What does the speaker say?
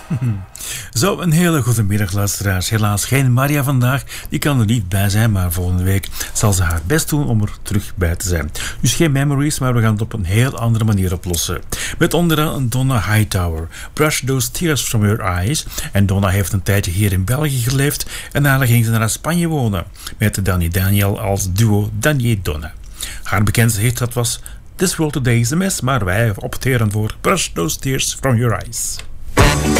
Zo, een hele goede middag, luisteraars. Helaas geen Maria vandaag, die kan er niet bij zijn, maar volgende week zal ze haar best doen om er terug bij te zijn. Dus geen memories, maar we gaan het op een heel andere manier oplossen. Met onderaan Donna Hightower, Brush Those Tears From Your Eyes. En Donna heeft een tijdje hier in België geleefd en daarna ging ze naar Spanje wonen, met Danny Daniel als duo Danny-Donna. Haar bekendste hit, dat was This World Today is a Mess, maar wij opteren voor Brush Those Tears From Your Eyes.